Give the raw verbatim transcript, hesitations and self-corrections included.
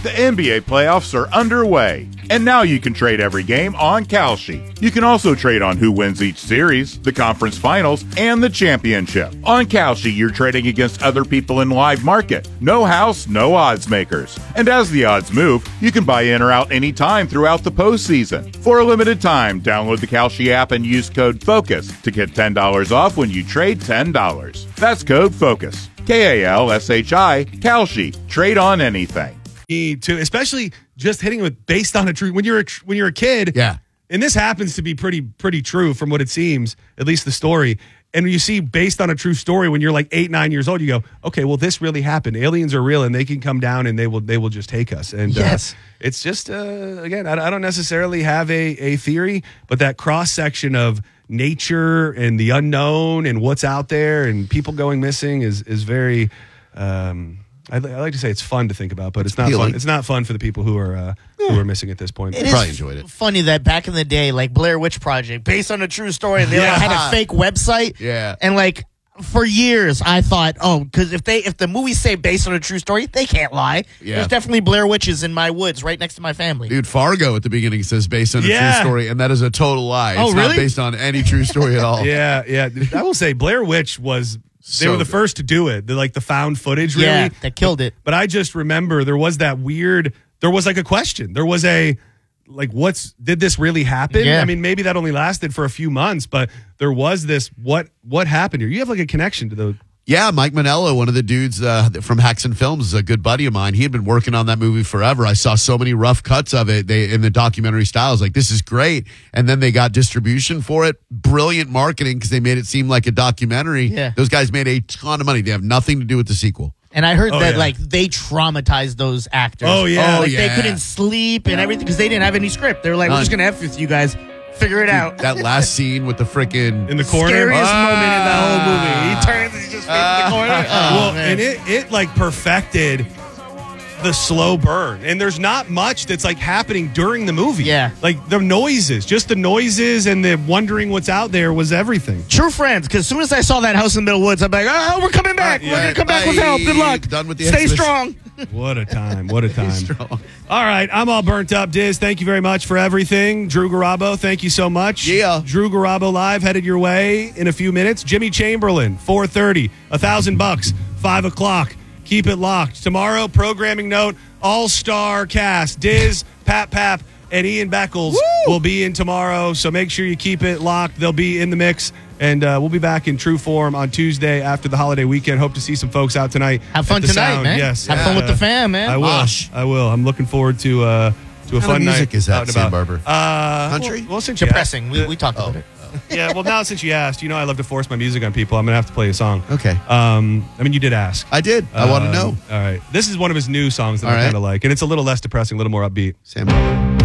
The N B A playoffs are underway, and now you can trade every game on Kalshi. You can also trade on who wins each series, the conference finals, and the championship. On Kalshi, you're trading against other people in live market. No house, no odds makers. And as the odds move, you can buy in or out anytime throughout the postseason. For a limited time, download the Kalshi app and use code FOCUS to get ten dollars off when you trade ten dollars. That's code FOCUS. K A L S H I, Kalshi. Trade on anything. To especially just hitting with based on a true when you're a, when you're a kid, yeah. And this happens to be pretty pretty true from what it seems, at least the story. And when you see based on a true story when you're like eight, nine years old, you go, okay, well, this really happened. Aliens are real, and they can come down and they will they will just take us. And yes. uh, it's just uh, again, I, I don't necessarily have a a theory, but that cross section of nature and the unknown and what's out there and people going missing is is very. Um, I, I like to say it's fun to think about, but it's not Healing. fun. It's not fun for the people who are uh, yeah. who are missing at this point. It Probably is enjoyed it. Funny that back in the day, like Blair Witch Project, based on a true story, and they Yeah. like, had a fake website. Yeah. And like for years, I thought, oh, because if they if the movies say based on a true story, they can't lie. Yeah. There's definitely Blair Witches in my woods, right next to my family. Dude, Fargo at the beginning says based on a Yeah. true story, and that is a total lie. It's Oh, not really? based on any true story at all. Yeah, yeah. I will say Blair Witch was. They So were the good. first to do it. They're like the found footage, really. Yeah, that killed it. But I just remember there was that weird. There was like a question. There was a like, what's did this really happen? Yeah. I mean, maybe that only lasted for a few months, but there was this. What what happened here? You have like a connection to the. Yeah, Mike Manello, one of the dudes uh, from Haxon Films, is a good buddy of mine. He had been working on that movie forever. I saw so many rough cuts of it they, in the documentary style. I was like, this is great. And then they got distribution for it. Brilliant marketing because they made it seem like a documentary. Yeah. Those guys made a ton of money. They have nothing to do with the sequel. And I heard Oh, that yeah. like they traumatized those actors. Oh, yeah. like Oh, they yeah. couldn't sleep and everything because they didn't have any script. They were like, we're None. just gonna F with you guys. Figure it out. That last scene with the freaking In the corner. Scariest Ah. moment in the whole movie. He turns and he's just facing the corner. Oh, well, man. and it it like perfected the slow burn. And there's not much that's like happening during the movie. Yeah. Like the noises, just the noises and the wondering what's out there was everything. True friends, because as soon as I saw that house in the middle woods, I'm like, oh, we're coming back. yeah, we're going to come back with bye. help. Good luck. Done with the Stay exhibition. strong. What a time. What a time. strong. All right. I'm all burnt up. Diz, thank you very much for everything. Drew Garabo, thank you so much. Yeah. Drew Garabo Live headed your way in a few minutes. Jimmy Chamberlain, four thirty, a thousand bucks, five o'clock. Keep it locked. Tomorrow, programming note, all-star cast. Diz, Pat Pap, and Ian Beckles will be in tomorrow, so make sure you keep it locked. They'll be in the mix, and uh, we'll be back in true form on Tuesday after the holiday weekend. Hope to see some folks out tonight. Have fun at the tonight, Sound. man. Yes. Have Yeah. fun with the fam, man. I will. Gosh. I will. I'm looking forward to uh, to a What kind fun of music night. is that, out and Sam about. Barber? Uh, Country? Well, well, since you Depressing. asked- We, we talked about it. yeah. Well, now since you asked, you know I love to force my music on people. I'm gonna have to play a song. Okay. Um, I mean, you did ask. I did. I want to Um, know. All right. This is one of his new songs that All I right. kind of like, and it's a little less depressing, a little more upbeat. Sam Barber.